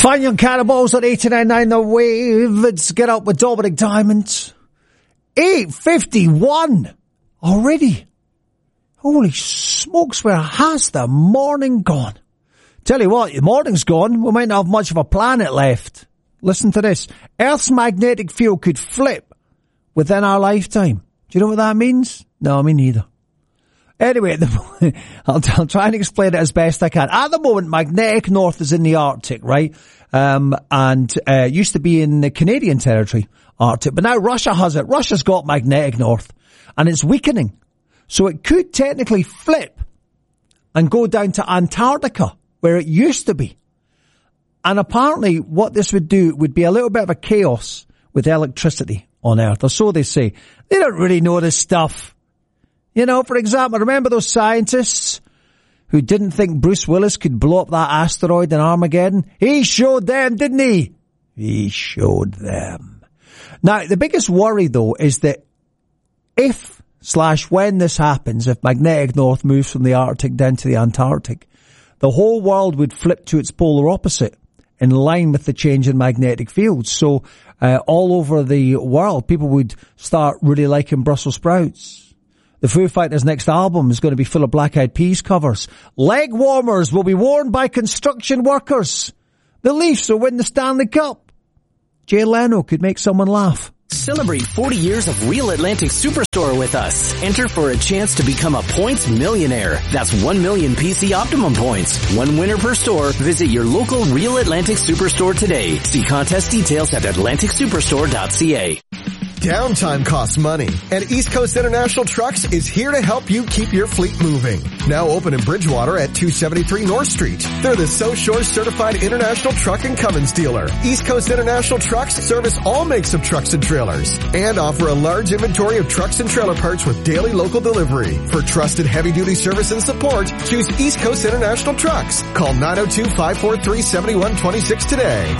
Fine Young Cannibals at 89.9 The Wave. Let's get up with Dominic Diamond. 8:51 already. Holy smokes, where has the morning gone? Tell you what, the morning's gone. We might not have much of a planet left. Listen to this. Earth's magnetic field could flip within our lifetime. Do you know what that means? No, me neither. Anyway, I'll try and explain it as best I can. At the moment, magnetic north is in the Arctic, right? And used to be in the Canadian territory, Arctic. But now Russia has it. Russia's got magnetic north. And it's weakening. So it could technically flip and go down to Antarctica, where it used to be. And apparently what this would do would be a little bit of a chaos with electricity on Earth. Or so they say. They don't really know this stuff. You know, for example, remember those scientists who didn't think Bruce Willis could blow up that asteroid in Armageddon? He showed them, didn't he? He showed them. Now, the biggest worry, though, is that when this happens, if magnetic north moves from the Arctic down to the Antarctic, the whole world would flip to its polar opposite in line with the change in magnetic fields. So, all over the world, people would start really liking Brussels sprouts. The Foo Fighters' next album is going to be full of Black Eyed Peas covers. Leg warmers will be worn by construction workers. The Leafs will win the Stanley Cup. Jay Leno could make someone laugh. Celebrate 40 years of Real Atlantic Superstore with us. Enter for a chance to become a points millionaire. That's 1 million PC Optimum points. One winner per store. Visit your local Real Atlantic Superstore today. See contest details at atlanticsuperstore.ca. Downtime costs money, and East Coast International Trucks is here to help you keep your fleet moving. Now open in Bridgewater at 273 North Street. They're the SoSure certified international truck and Cummins dealer. East Coast International Trucks service all makes of trucks and trailers and offer a large inventory of trucks and trailer parts with daily local delivery. For trusted heavy-duty service and support, choose East Coast International Trucks. Call 902-543-7126 today.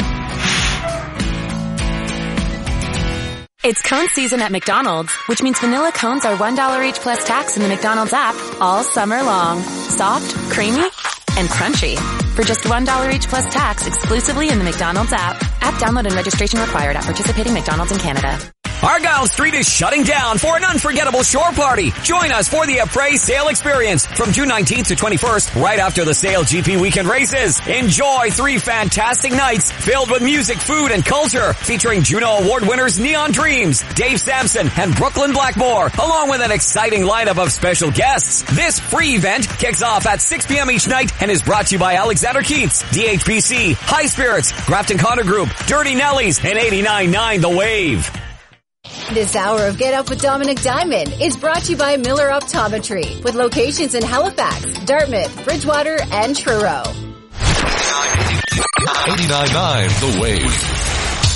It's cone season at McDonald's, which means vanilla cones are $1 each plus tax in the McDonald's app all summer long. Soft, creamy, and crunchy. For just $1 each plus tax exclusively in the McDonald's app. App download and registration required at participating McDonald's in Canada. Argyle Street is shutting down for an unforgettable shore party. Join us for the Appraise Sale Experience from June 19th to 21st, right after the Sale GP weekend races. Enjoy 3 fantastic nights filled with music, food, and culture, featuring Juno Award winners Neon Dreams, Dave Sampson, and Brooklyn Blackmore, along with an exciting lineup of special guests. This free event kicks off at 6 p.m. each night and is brought to you by Alexander Keats, DHPC, High Spirits, Grafton Connor Group, Dirty Nellies, and 89.9 The Wave. This hour of Get Up with Dominic Diamond is brought to you by Miller Optometry, with locations in Halifax, Dartmouth, Bridgewater, and Truro. 89.9 The Wave.